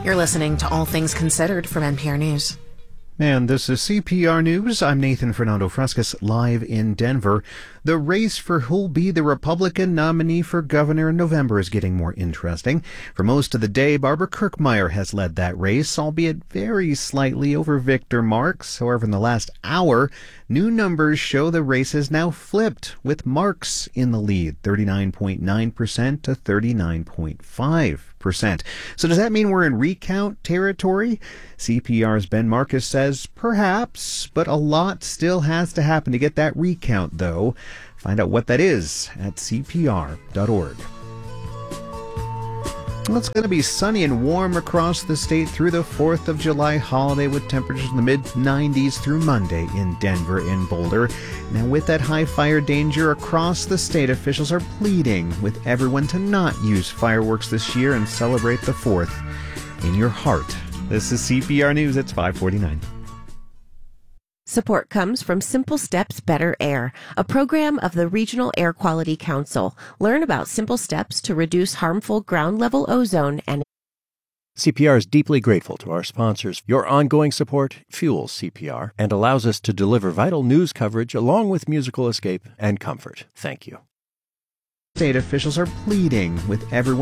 You're listening to All Things Considered from NPR News. And this is CPR News. I'm Nathan Fernando Frescas, live in Denver. The race for who'll be the Republican nominee for governor in November is getting more interesting. For most of the day, Barbara Kirkmeyer has led that race, albeit very slightly over Victor Marx. However, in the last hour, new numbers show the race has now flipped, with Marx in the lead, 39.9% to 39.5%. So does that mean we're in recount territory? CPR's Ben Marcus says perhaps, but a lot still has to happen to get that recount, though. Find out what that is at CPR.org. Well, it's going to be sunny and warm across the state through the 4th of July holiday, with temperatures in the mid-90s through Monday in Denver and Boulder. Now, with that high fire danger across the state, officials are pleading with everyone to not use fireworks this year and celebrate the 4th in your heart. This is CPR News. It's 5:49. Support comes from Simple Steps Better Air, a program of the Regional Air Quality Council. Learn about simple steps to reduce harmful ground-level ozone and CPR is deeply grateful to our sponsors. Your ongoing support fuels CPR and allows us to deliver vital news coverage along with musical escape and comfort. Thank you. State officials are pleading with everyone